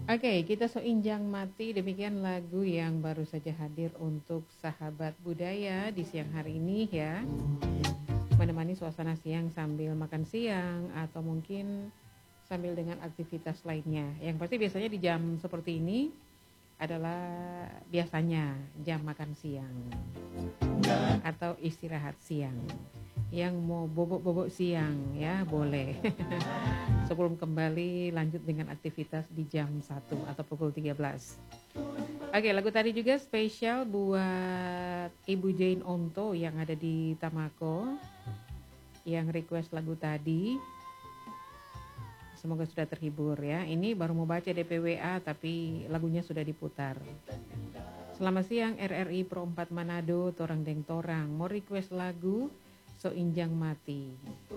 Oke, kita so injang mati. Demikian lagu yang baru saja hadir untuk sahabat budaya di siang hari ini ya. Menemani suasana siang sambil makan siang atau mungkin sambil dengan aktivitas lainnya. Yang pasti biasanya di jam seperti ini adalah biasanya jam makan siang atau istirahat siang. Yang mau bobok-bobok siang ya boleh. Sebelum kembali lanjut dengan aktivitas di jam 1 atau pukul 13. Oke, lagu tadi juga spesial buat Ibu Jane Onto yang ada di Tamako, yang request lagu tadi. Semoga sudah terhibur ya. Ini baru mau baca DPWA tapi lagunya sudah diputar. Selamat siang RRI Pro 4 Manado, Torang Deng Torang. Mau request lagu So Injang Mati.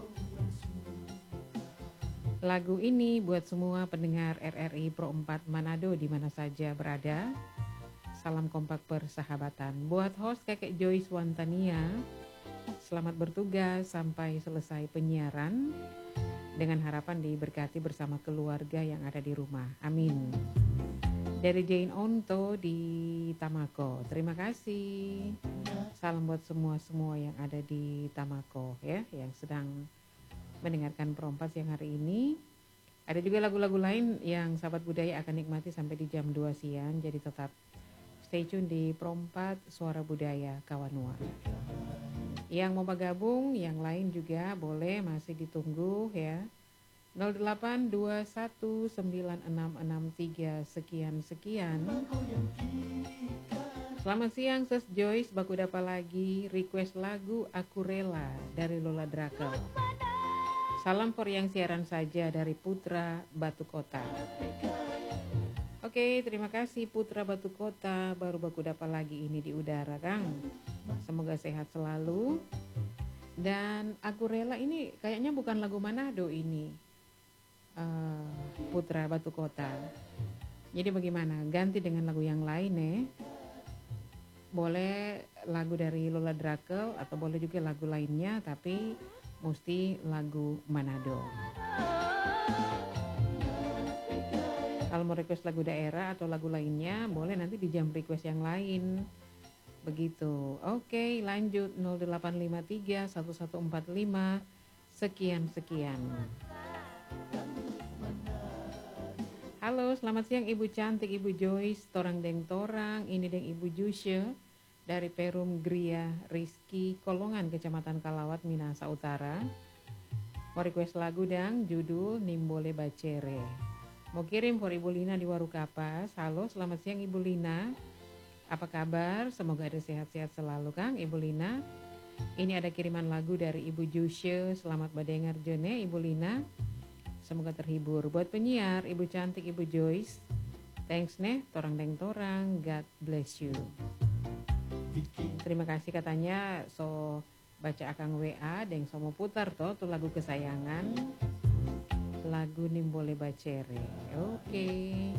Lagu ini buat semua pendengar RRI Pro 4 Manado di mana saja berada. Salam kompak persahabatan. Buat host Kakek Joyce Wantania, selamat bertugas sampai selesai penyiaran. Dengan harapan diberkati bersama keluarga yang ada di rumah. Amin. Dari Jane Onto di Tamako. Terima kasih. Salam buat semua yang ada di Tamako ya, yang sedang mendengarkan Perompat siang hari ini. Ada juga lagu-lagu lain yang sahabat budaya akan nikmati sampai di jam 2 siang. Jadi tetap stay tune di Perompat Suara Budaya Kawanua. Yang mau bergabung, yang lain juga boleh, masih ditunggu ya. 08219663 sekian. Selamat siang Sis Joyce, baku dapa lagi request lagu Aku Rela dari Lola Drakel. Salam for yang siaran saja dari Putra Batu Kota. Oke, terima kasih Putra Batu Kota, baru baku dapa lagi ini di udara Kang. Semoga sehat selalu. Dan Aku Rela ini kayaknya bukan lagu Manado ini. Putra Batu Kota. Jadi bagaimana? Ganti dengan lagu yang lain ya. Boleh lagu dari Lola Drakel atau boleh juga lagu lainnya, tapi mesti lagu Manado. Kalau mau request lagu daerah atau lagu lainnya, boleh nanti di jam request yang lain. Begitu. Oke, lanjut 0853 1145 sekian. Halo, selamat siang Ibu cantik, Ibu Joyce, Torang Deng Torang, ini Deng Ibu Jusye dari Perum Gria Rizky Kolongan, Kecamatan Kalawat, Minahasa Utara. Mau request lagu dang, judul Nimbole Bacere. Mau kirim for Ibu Lina di Warukapas. Halo, selamat siang Ibu Lina. Apa kabar? Semoga ada sehat-sehat selalu Kang, Ibu Lina. Ini ada kiriman lagu dari Ibu Jusye. Selamat mendengar jene Ibu Lina. Semoga terhibur. Buat penyiar, Ibu cantik, Ibu Joyce. Thanks nih, Torang Deng Torang. God bless you. Terima kasih katanya. So baca akang WA, deng so mau putar tuh lagu kesayangan. Lagu Nimbole Bacere. Oke.